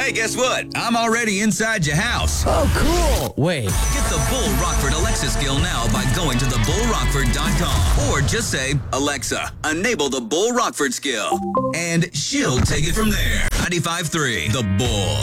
Hey, guess what? I'm already inside your house. Oh, cool. Wait. Get the Bull Rockford Alexa skill now by going to thebullrockford.com or just say, Alexa, enable the Bull Rockford skill. And she'll take it from there. 95.3, The Bull.